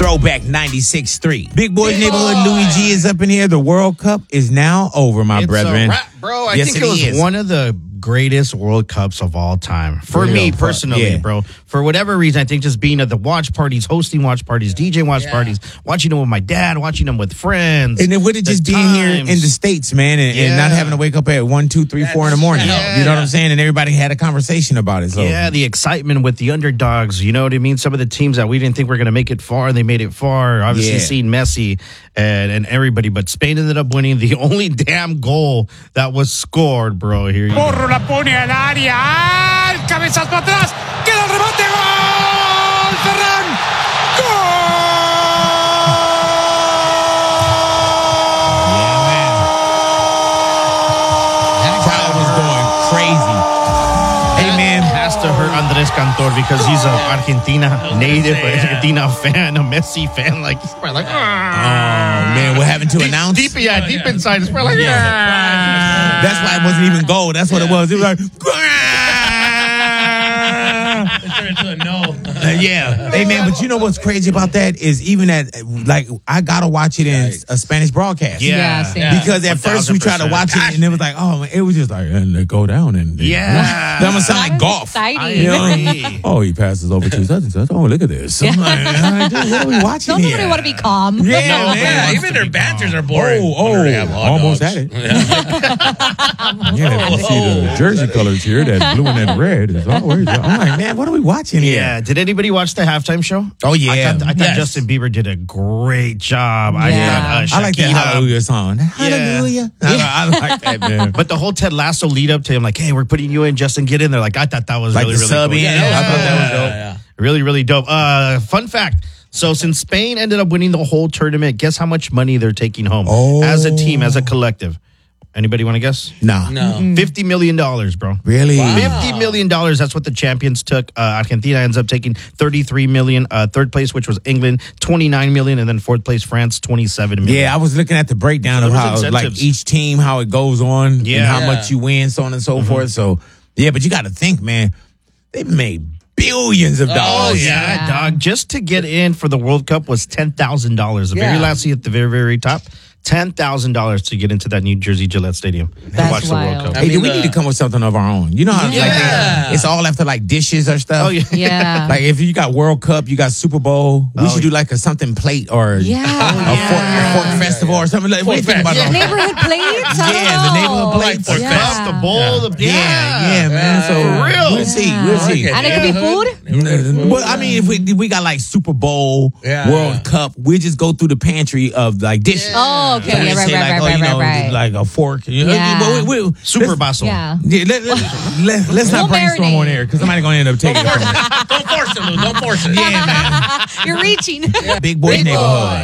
Throwback 96.3. Big Boys Big Neighborhood, Boy. Louis G is up in here. The World Cup is now over, my It's brethren. a wrap, bro. I Yes, think it it was is. one of the greatest World Cups of all time. For Real me fuck, personally, yeah. bro. For whatever reason, I think just being at the watch parties, hosting watch parties, DJing watch parties, watching them with my dad, watching them with friends. And then with it the just being here in times. the States, man, and not Yeah. having to wake up at 1, 2, 3, 4 in the morning. Yeah. You know what I'm saying? And everybody had a conversation about it. So Yeah, the excitement with the underdogs. You know what I mean? Some of the teams that we didn't think were going to make it far, they made it far. Obviously, Yeah. seeing Messi and everybody. But Spain ended up winning the only damn goal that was scored, bro. Here you go. Porro la pone al área. ¡Al cabezazo atrás! ¡Queda el rebote! ¡Gol! ¡Ferran! crowd was going crazy. Hey, man. Has to hurt Andres Cantor because he's an Argentina native, Argentina fan, a Messi fan. Like, he's probably like, Oh, man, we're having to announce. deep inside. It's probably like, That's why it wasn't even gold. That's what it was. It was like, Turn into a no. yeah. Hey, man, but you know what's crazy about that is even at, like, I got to watch it in a Spanish broadcast. Yeah. same. Because at first we tried to 1000%. watch it and it was like, oh, man, it was just like, and they go down and Yeah. that gonna sound like golf. Exciting. You know? agree. Oh, he passes over to such and such. Oh, look at this. I'm like, dude, what are we watching Don't here? nobody want to be calm. Yeah, No, man. yeah, Wants even to their be banters are calm. boring. Oh, They have hot almost dogs. had it. Yeah, you see the jersey colors here, that blue and that red. Is always, I'm like, man, what are we watching here? Yeah. Did anybody watch the halftime show? Oh, yeah. I thought Yes. Justin Bieber did a great job. Yeah. I thought I like that Shakira- Hallelujah song. Hallelujah. I like that, man. But the whole Ted Lasso lead up to him, like, hey, we're putting you in, Justin, get in there. Like, I thought that was Like really, the really sub cool. in. Yeah, I thought that was dope. Yeah. Really, really dope. Fun fact. So since Spain ended up winning the whole tournament, guess how much money they're taking home as a team, as a collective? Anybody want to guess? No. No. $50 million, bro. Really? $50 million. That's what the champions took. Argentina ends up taking $33 million. Third place, which was England, $29 million. And then fourth place, France, $27 million. Yeah, I was looking at the breakdown So of there how, was like, incentives. each team, how it goes on and Yeah. how much you win, so on and so forth. So, yeah, but you got to think, man, they've made billions of Oh, dollars. yeah, dog. Just to get in for the World Cup was $10,000. The very last seat at the very, very top, $10,000 to get into that New Jersey Gillette Stadium to That's watch the World wild. Cup. Hey, do we need to come with something of our own? You know how like it's all after like dishes or stuff. Oh, yeah. Yeah. Like if you got World Cup, you got Super Bowl. We should do like a something plate or Yeah. a fork festival or something. Like, what do you think about that? Neighborhood plates? I don't Yeah, the know. neighborhood plates. Like Yeah. Cup, the bowl, the Yeah, man. So For real. we'll see. We'll see. And it could be food? Well, I mean, if we got like Super Bowl, Yeah. World Cup, we just go through the pantry of like dishes. Oh, okay. So Yeah, they right, say, right, like, right, you know, right. like a fork. You know, Yeah. but Super let's- Basso. Yeah. Yeah, let's not We'll brainstorm marinate. on air because somebody's going to end up taking it from us. Don't force it, Lou. Don't force it. Yeah, man. You're reaching. Big boy neighborhood.